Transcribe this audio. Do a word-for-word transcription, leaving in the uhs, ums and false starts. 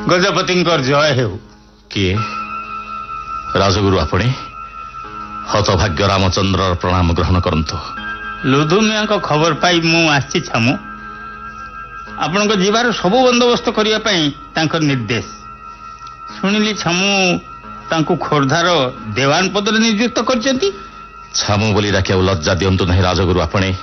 ଗଜପତିଙ୍କର ଜୟ ହେଉ। କିଏ? ରାଜଗୁରୁ ଆପଣି? ହତଭାଗ୍ୟ ରାମଚନ୍ଦ୍ରର ପ୍ରଣାମ ଗ୍ରହଣ କରନ୍ତୁ। ଲୁଧୁମିଆଙ୍କ ଖବର ପାଇ ମୁଁ ଆସିଛି ଛାମୁ। ଆପଣଙ୍କ ଯିବାର ସବୁ ବନ୍ଦୋବସ୍ତ କରିବା ପାଇଁ ତାଙ୍କର ନିର୍ଦ୍ଦେଶ। ଶୁଣିଲି ଛାମୁ ତାଙ୍କୁ ଖୋର୍ଦ୍ଧାର ଦେୱାନ ପଦରେ ନିଯୁକ୍ତ କରିଛନ୍ତି। ଛାମୁ ବୋଲି ଡାକିବାକୁ ଲଜ୍ଜା ଦିଅନ୍ତୁ ନାହିଁ ରାଜଗୁରୁ ଆପଣି।